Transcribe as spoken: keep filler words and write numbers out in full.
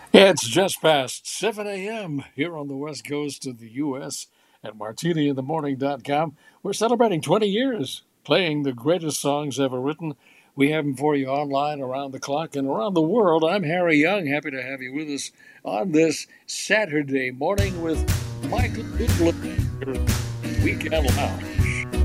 It's just past seven a.m. here on the west coast of the U S at martini in the morning dot com. We're celebrating twenty years playing the greatest songs ever written. We have them for you online around the clock and around the world. I'm Harry Young. Happy to have you with us on this Saturday morning with Michael Bublé. Weekend Lounge.